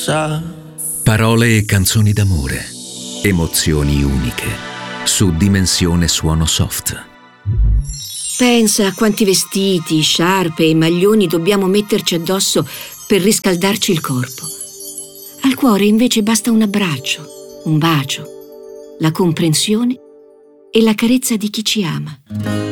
sa. Parole e canzoni d'amore, emozioni uniche, su Dimensione Suono Soft. Pensa a quanti vestiti, sciarpe e maglioni dobbiamo metterci addosso per riscaldarci il corpo. Al cuore invece basta un abbraccio, un bacio, la comprensione e la carezza di chi ci ama.